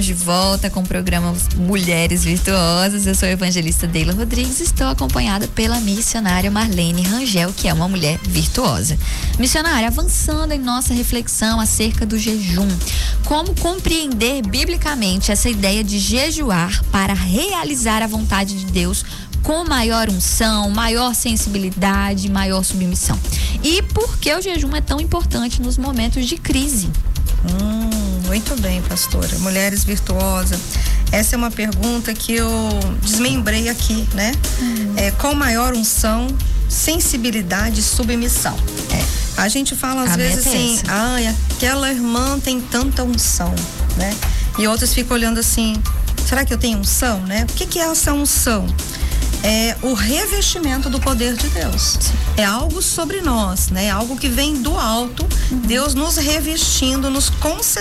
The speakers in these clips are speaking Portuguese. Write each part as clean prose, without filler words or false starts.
de volta com o programa Mulheres Virtuosas. Eu sou a evangelista Deila Rodrigues e estou acompanhada pela missionária Marlene Rangel, que é uma mulher virtuosa. Missionária, avançando em nossa reflexão acerca do jejum, como compreender biblicamente essa ideia de jejuar para realizar a vontade de Deus com maior unção, maior sensibilidade, maior submissão? E por que o jejum é tão importante nos momentos de crise? Muito bem, pastora. Mulheres virtuosas. Essa é uma pergunta que eu desmembrei aqui, né? Com maior unção, sensibilidade e submissão. A gente fala às vezes assim, aquela irmã tem tanta unção, né? E outras ficam olhando assim, será que eu tenho unção, né? O que é essa unção? É o revestimento do poder de Deus. É algo sobre nós, né? É algo que vem do alto. Deus nos revestindo, nos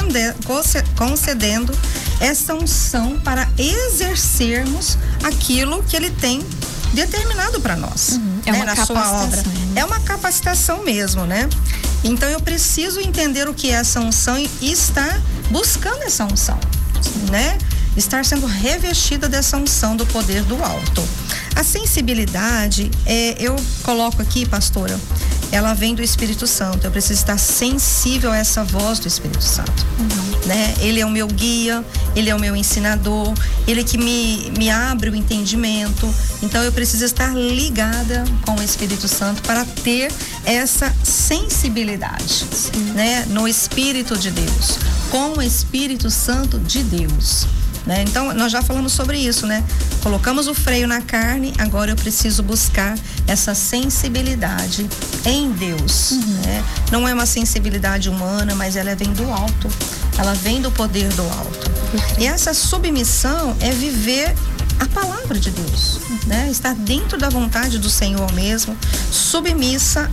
concedendo essa unção para exercermos aquilo que Ele tem determinado para nós. É uma na sua obra. É uma capacitação mesmo, né? Então eu preciso entender o que é essa unção e estar buscando essa unção, né? Estar sendo revestida dessa unção do poder do alto. A sensibilidade, eu coloco aqui, pastora, ela vem do Espírito Santo. Eu preciso estar sensível a essa voz do Espírito Santo, né? Ele é o meu guia, ele é o meu ensinador, ele que me abre o entendimento. Então eu preciso estar ligada com o Espírito Santo para ter essa sensibilidade, né? No Espírito de Deus, com o Espírito Santo de Deus. Então, nós já falamos sobre isso, né? Colocamos o freio na carne, agora eu preciso buscar essa sensibilidade em Deus, né? Não é uma sensibilidade humana, mas ela vem do alto, ela vem do poder do alto. E essa submissão é viver a palavra de Deus, né? Estar dentro da vontade do Senhor mesmo, submissa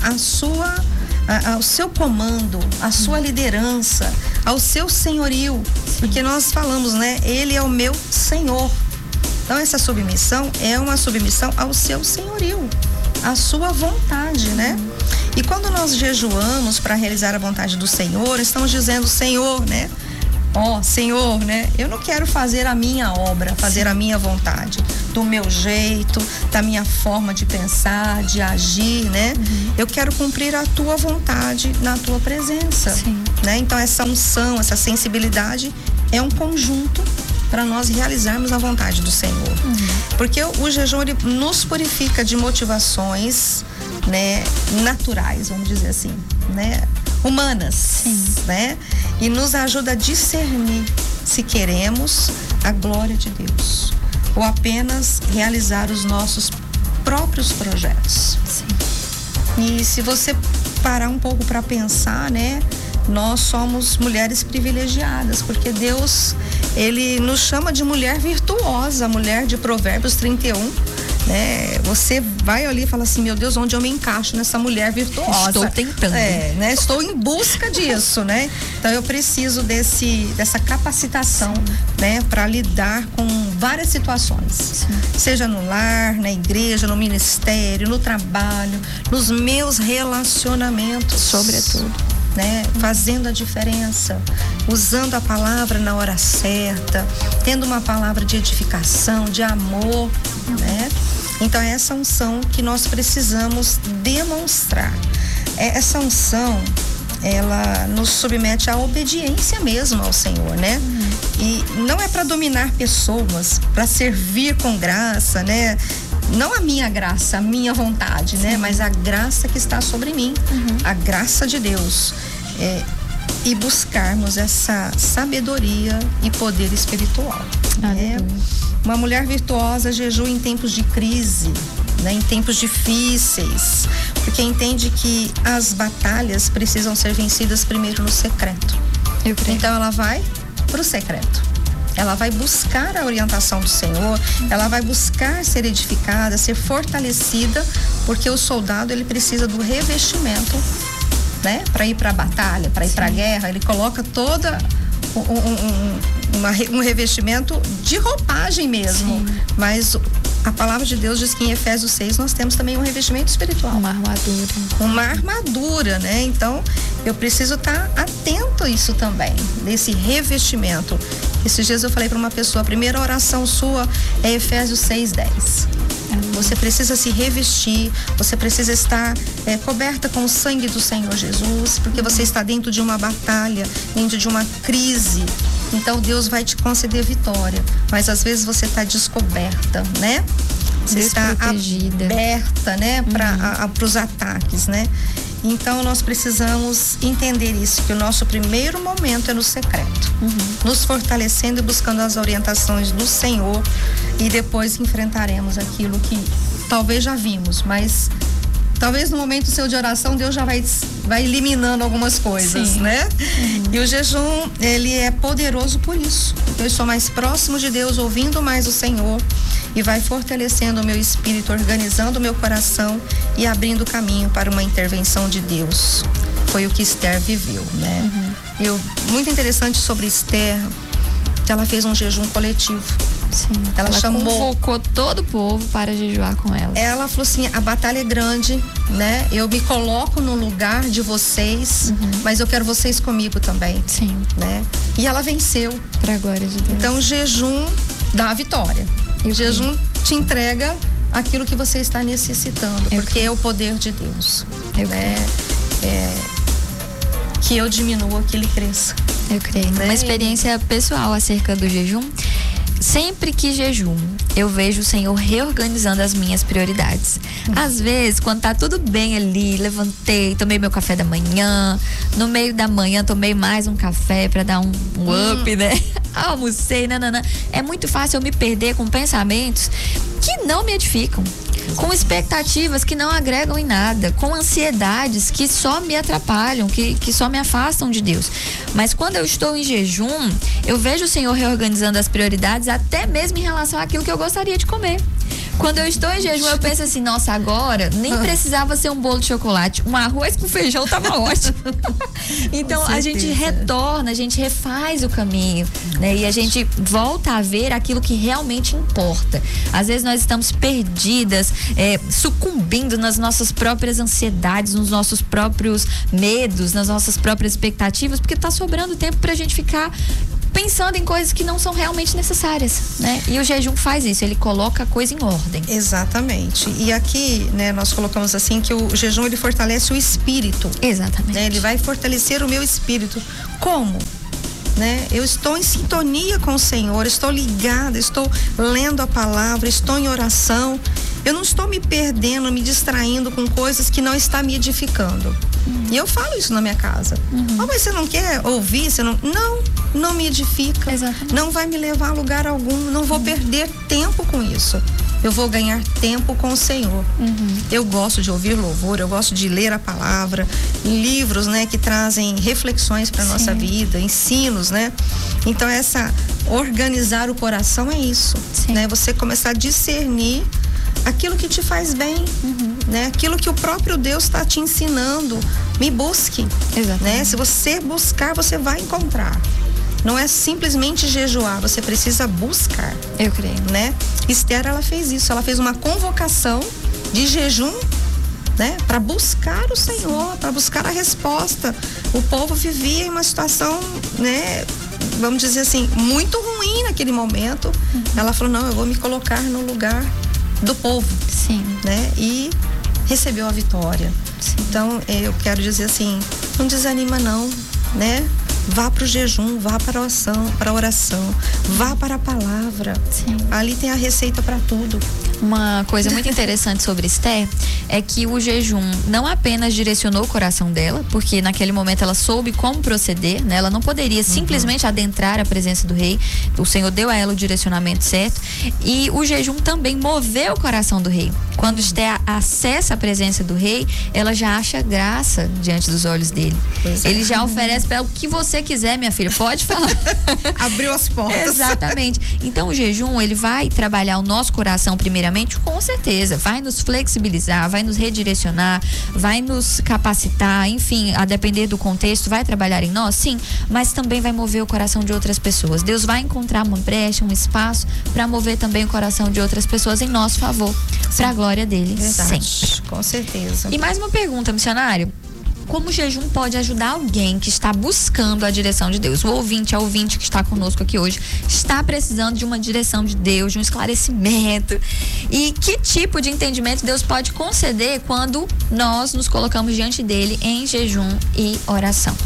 ao seu comando, à sua liderança, ao seu senhorio, porque nós falamos, né? Ele é o meu Senhor. Então essa submissão é uma submissão ao seu senhorio, à sua vontade, né? E quando nós jejuamos para realizar a vontade do Senhor, estamos dizendo, Senhor, né? Senhor, né? Eu não quero fazer a minha obra, fazer a minha vontade, do meu jeito, da minha forma de pensar, de agir, né? Eu quero cumprir a tua vontade na tua presença, né? Então essa unção, essa sensibilidade é um conjunto para nós realizarmos a vontade do Senhor. Porque o jejum, ele nos purifica de motivações, né, naturais, vamos dizer assim, né? Humanas, né? E nos ajuda a discernir se queremos a glória de Deus ou apenas realizar os nossos próprios projetos. E se você parar um pouco para pensar, né? Nós somos mulheres privilegiadas, porque Deus, Ele nos chama de mulher virtuosa, mulher de Provérbios 31, né? Você vai ali e fala assim, meu Deus, onde eu me encaixo nessa mulher virtuosa? Estou tentando. Né? Estou em busca disso, né? Então eu preciso dessa capacitação, né? Para lidar com várias situações. Seja no lar, na igreja, no ministério, no trabalho, nos meus relacionamentos. Sobretudo. Né? Fazendo a diferença, usando a palavra na hora certa, tendo uma palavra de edificação, de amor, né? Então é essa unção que nós precisamos demonstrar. Essa unção, ela nos submete à obediência mesmo ao Senhor, né? E não é para dominar pessoas, para servir com graça, né? Não a minha graça, a minha vontade, né? Mas a graça que está sobre mim, a graça de Deus. E buscarmos essa sabedoria e poder espiritual. Uma mulher virtuosa jejua em tempos de crise, né? Em tempos difíceis, porque entende que as batalhas precisam ser vencidas primeiro no secreto. Então ela vai para o secreto. Ela vai buscar a orientação do Senhor, ela vai buscar ser edificada, ser fortalecida, porque o soldado, ele precisa do revestimento, né? Para ir para a batalha, para ir para a guerra, ele coloca toda um revestimento de roupagem mesmo. Mas a palavra de Deus diz que em Efésios 6 nós temos também um revestimento espiritual. Uma armadura. Uma armadura, né? Então, eu preciso estar atento a isso também, desse revestimento. Esses dias eu falei para uma pessoa, a primeira oração sua é Efésios 6:10. Você precisa se revestir, você precisa estar coberta com o sangue do Senhor Jesus, porque você está dentro de uma batalha, dentro de uma crise. Então Deus vai te conceder vitória, mas às vezes você está descoberta, né? Você está aberta, né, para os ataques, né? Então nós precisamos entender isso, que o nosso primeiro momento é no secreto, nos fortalecendo e buscando as orientações do Senhor, e depois enfrentaremos aquilo que talvez já vimos, mas talvez no momento seu de oração Deus já vai eliminando algumas coisas, sim, né? E o jejum, ele é poderoso por isso. Eu estou mais próximo de Deus, ouvindo mais o Senhor, e vai fortalecendo o meu espírito, organizando o meu coração e abrindo o caminho para uma intervenção de Deus. Foi o que Esther viveu, né? Muito interessante sobre Esther, que ela fez um jejum coletivo. Sim, ela convocou todo o povo para jejuar com ela. Ela falou assim, a batalha é grande, né? Eu me coloco no lugar de vocês, mas eu quero vocês comigo também. Sim. Né? E ela venceu. Para a glória de Deus. Então o jejum dá a vitória. O jejum te entrega aquilo que você está necessitando, porque é o poder de Deus. Né? Que eu diminua, que ele cresça. Eu creio. Né? Uma experiência pessoal acerca do jejum. Sempre que jejuo, eu vejo o Senhor reorganizando as minhas prioridades. Às vezes, quando tá tudo bem ali, levantei, tomei meu café da manhã, no meio da manhã tomei mais um café para dar um up, né? Almocei, nananã. É muito fácil eu me perder com pensamentos que não me edificam, com expectativas que não agregam em nada, com ansiedades que só me atrapalham, que só me afastam de Deus. Mas quando eu estou em jejum, eu vejo o Senhor reorganizando as prioridades, até mesmo em relação àquilo que eu gostaria de comer. Quando eu estou em jejum, eu penso assim, nossa, agora nem precisava ser um bolo de chocolate, um arroz com feijão tava ótimo. Então a gente retorna, a gente refaz o caminho, né? E a gente volta a ver aquilo que realmente importa. Às vezes nós estamos perdidas, sucumbindo nas nossas próprias ansiedades, nos nossos próprios medos, nas nossas próprias expectativas, porque tá sobrando tempo pra gente ficar pensando em coisas que não são realmente necessárias, né? E o jejum faz isso, ele coloca a coisa em ordem. Exatamente. E aqui, né, nós colocamos assim que o jejum, ele fortalece o espírito. Exatamente. Né? Ele vai fortalecer o meu espírito. Como? Né? Eu estou em sintonia com o Senhor, estou ligada, estou lendo a palavra, estou em oração. Eu não estou me perdendo, me distraindo com coisas que não está me edificando. E eu falo isso na minha casa. Mas você não quer ouvir? Você não me edifica. Exatamente. Não vai me levar a lugar algum. Não vou perder tempo com isso. Eu vou ganhar tempo com o Senhor. Eu gosto de ouvir louvor, eu gosto de ler a palavra, livros, né, que trazem reflexões para nossa vida, ensinos, né? Então organizar o coração é isso, né? Você começar a discernir aquilo que te faz bem, né? Aquilo que o próprio Deus está te ensinando. Me busque, né? Se você buscar, você vai encontrar. Não é simplesmente jejuar, você precisa buscar. Eu creio. Né? Esther, ela fez isso, ela fez uma convocação de jejum, né? Para buscar o Senhor, para buscar a resposta. O povo vivia em uma situação, né? Vamos dizer assim, muito ruim naquele momento. Ela falou, não, eu vou me colocar no lugar do povo. Sim. Né? E recebeu a vitória. Sim. Então, eu quero dizer assim, não desanima não, né? Vá para o jejum, vá para a oração, vá para a palavra. Sim. Ali tem a receita para tudo. Uma coisa muito interessante sobre Esther é que o jejum não apenas direcionou o coração dela, porque naquele momento ela soube como proceder, né? Ela não poderia simplesmente adentrar a presença do rei. O Senhor deu a ela o direcionamento certo. E o jejum também moveu o coração do rei. Quando Esther acessa a presença do rei, ela já acha graça diante dos olhos dele. Ele já oferece para ela o que você quiser, minha filha, pode falar. Abriu as portas. Exatamente. Então o jejum, ele vai trabalhar o nosso coração primeiramente, com certeza, vai nos flexibilizar, vai nos redirecionar, vai nos capacitar, enfim, a depender do contexto, vai trabalhar em nós, sim, mas também vai mover o coração de outras pessoas. Deus vai encontrar uma brecha, um espaço para mover também o coração de outras pessoas em nosso favor, para a glória dele. Verdade. Sempre. Com certeza. E mais uma pergunta, missionário. como o jejum pode ajudar alguém que está buscando a direção de Deus. O ouvinte, a ouvinte que está conosco aqui hoje, está precisando de uma direção de Deus, de um esclarecimento. E que tipo de entendimento Deus pode conceder quando nós nos colocamos diante dele em jejum e oração?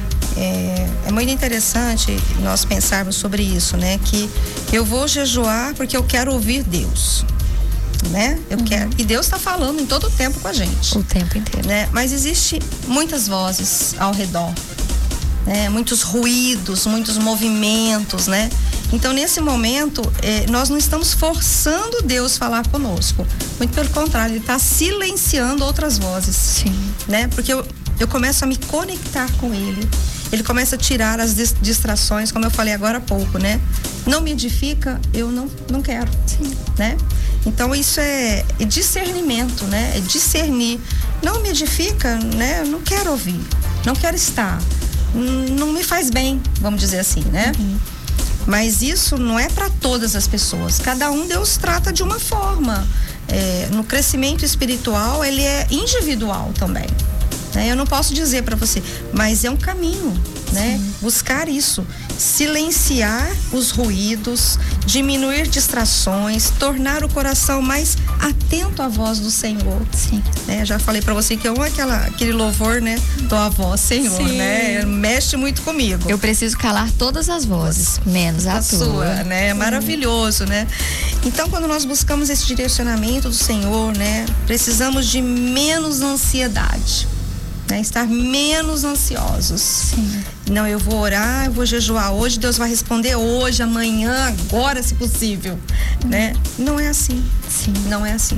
É muito interessante nós pensarmos sobre isso, né? Que eu vou jejuar porque eu quero ouvir Deus, né? Eu quero. E Deus está falando em todo o tempo com a gente. O tempo inteiro. Né? Mas existe muitas vozes ao redor, né? Muitos ruídos, muitos movimentos, né? Então, nesse momento, nós não estamos forçando Deus a falar conosco. Muito pelo contrário, Ele está silenciando outras vozes. Sim. Né? Porque eu começo a me conectar com Ele. Ele começa a tirar as distrações, como eu falei agora há pouco, né? Não me edifica, eu não quero. Sim. Né? Então, isso é discernimento, né? É discernir. Não me edifica, né? Eu não quero ouvir, não quero estar. Não me faz bem, vamos dizer assim, né? Mas isso não é para todas as pessoas. Cada um Deus trata de uma forma. No crescimento espiritual, ele é individual também. Né? Eu não posso dizer para você, mas é um caminho, né? Buscar isso, silenciar os ruídos, diminuir distrações, tornar o coração mais atento à voz do Senhor. Sim. Né? Já falei para você que eu amo aquele louvor, né? Tua voz, Senhor, sim, né? Mexe muito comigo. Eu preciso calar todas as vozes, menos a sua, né? É maravilhoso, né? Então, quando nós buscamos esse direcionamento do Senhor, né? Precisamos de menos ansiedade. Né? Estar menos ansiosos. Sim. Não, eu vou orar, eu vou jejuar hoje, Deus vai responder hoje, amanhã, agora, se possível, né? Não é assim. Sim. Não é assim.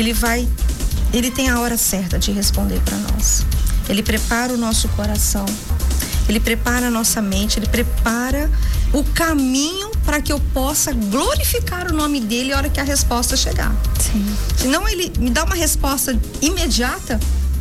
Ele tem a hora certa de responder para nós. Ele prepara o nosso coração, ele prepara a nossa mente, ele prepara o caminho para que eu possa glorificar o nome dele a hora que a resposta chegar. Sim. Senão ele me dá uma resposta imediata,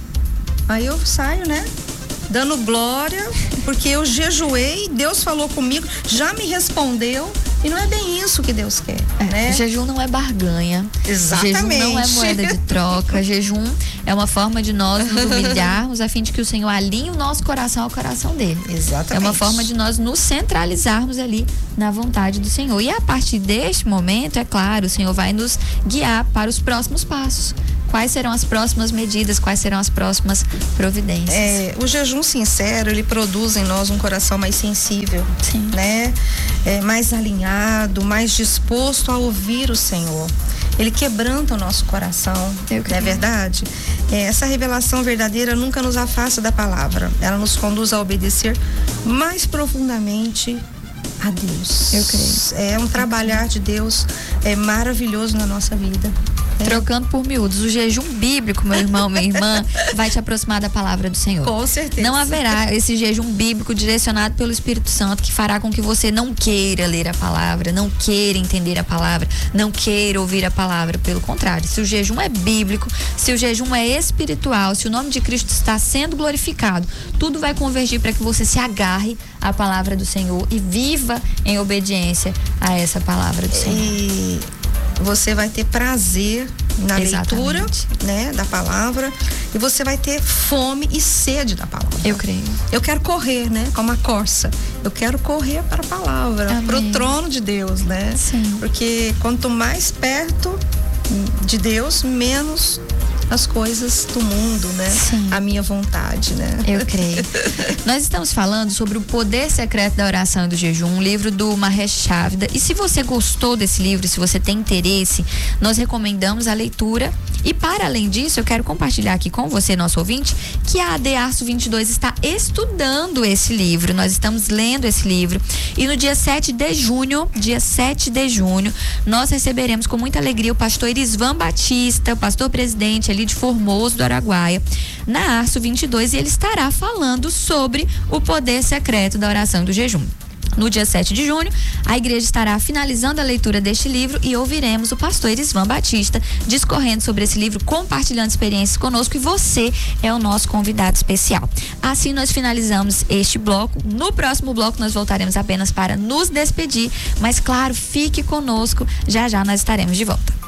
aí eu saio, né? Dando glória, porque eu jejuei, Deus falou comigo, já me respondeu, e não é bem isso que Deus quer, né? Jejum não é barganha. Exatamente. Jejum não é moeda de troca. Jejum é uma forma de nós nos humilharmos a fim de que o Senhor alinhe o nosso coração ao coração dele. Exatamente. É uma forma de nós nos centralizarmos ali na vontade do Senhor. E a partir deste momento, é claro, o Senhor vai nos guiar para os próximos passos. Quais serão as próximas medidas, quais serão as próximas providências? O jejum sincero, ele produz em nós um coração mais sensível, sim, né? Mais alinhado, mais disposto a ouvir o Senhor. Ele quebranta o nosso coração, não é verdade? Essa revelação verdadeira nunca nos afasta da palavra. Ela nos conduz a obedecer mais profundamente a Deus. Eu creio. É um trabalhar de Deus maravilhoso na nossa vida. Trocando por miúdos, o jejum bíblico, meu irmão, minha irmã, vai te aproximar da palavra do Senhor. Com certeza. Não haverá esse jejum bíblico direcionado pelo Espírito Santo que fará com que você não queira ler a palavra, não queira entender a palavra, não queira ouvir a palavra. Pelo contrário, se o jejum é bíblico, se o jejum é espiritual, se o nome de Cristo está sendo glorificado, tudo vai convergir para que você se agarre à palavra do Senhor e viva em obediência a essa palavra do Senhor. E você vai ter prazer na leitura, né, da palavra, e você vai ter fome e sede da palavra. Eu creio. Eu quero correr, né, como a corça. Eu quero correr para a palavra, para o trono de Deus, né? Sim. Porque quanto mais perto de Deus, menos as coisas do mundo, né? Sim. A minha vontade, né? Eu creio. Nós estamos falando sobre o poder secreto da oração e do jejum, um livro do Mahesh Chavda. E se você gostou desse livro, se você tem interesse, nós recomendamos a leitura. E para além disso, eu quero compartilhar aqui com você, nosso ouvinte, que a AD Arço 22 está estudando esse livro. Nós estamos lendo esse livro. E no dia 7 de junho, nós receberemos com muita alegria o pastor Irisvan Batista, o pastor presidente ali de Formoso do Araguaia, na Arço 22, e ele estará falando sobre o poder secreto da oração e do jejum. No dia 7 de junho, a igreja estará finalizando a leitura deste livro e ouviremos o pastor Irisvan Batista discorrendo sobre esse livro, compartilhando experiências conosco, e você é o nosso convidado especial. Assim nós finalizamos este bloco. No próximo bloco nós voltaremos apenas para nos despedir, mas claro, fique conosco, já já nós estaremos de volta.